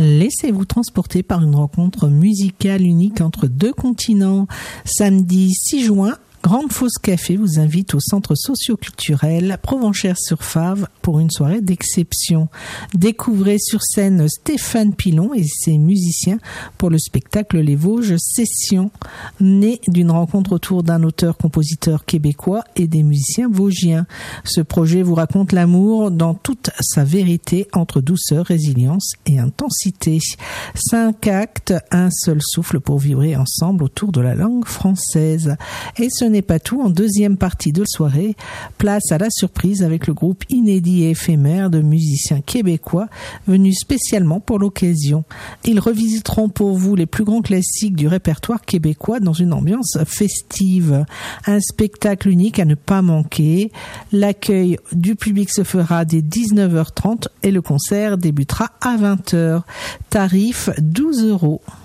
Laissez-vous transporter par une rencontre musicale unique entre deux continents. Samedi 6 juin, Grande Fosse Café vous invite au centre socio-culturel Provenchères-sur-Fave pour une soirée d'exception. Découvrez sur scène Stéphane Pilon et ses musiciens pour le spectacle Les Vosges Sessions, né d'une rencontre autour d'un auteur-compositeur québécois et des musiciens vosgiens. Ce projet vous raconte l'amour dans toute sa vérité entre douceur, résilience et intensité. 5 actes, un seul souffle pour vibrer ensemble autour de la langue française. Et ce n'est pas tout, en deuxième partie de la soirée, place à la surprise avec le groupe inédit et éphémère de musiciens québécois venus spécialement pour l'occasion. Ils revisiteront pour vous les plus grands classiques du répertoire québécois dans une ambiance festive. Un spectacle unique à ne pas manquer. L'accueil du public se fera dès 19h30 et le concert débutera à 20h. Tarif 12 €.